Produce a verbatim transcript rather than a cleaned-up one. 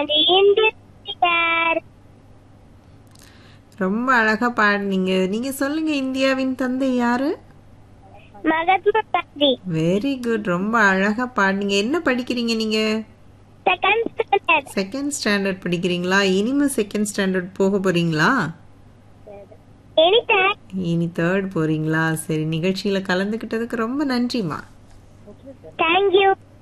the Indian leader. ரொம்ப அழகா பாடுனீங்க. நீங்க சொல்லுங்க, இந்தியாவின் தந்தை யாரு? Mahatma Gandhi. Very good. ரொம்ப அழகா பாடுனீங்க. என்ன படிக்கிறீங்க நீங்க? Second standard. செகண்ட் ஸ்டாண்டர்ட் படிக்கிறீங்களா? இனிமே செகண்ட் ஸ்டாண்டர்ட் போக போறீங்களா? Anytime. இனி தேர்ட் போறீங்களா? சரி, நிகழ்ச்சியில கலந்துக்கிட்டதுக்கு ரொம்ப நன்றிமா. Thank you.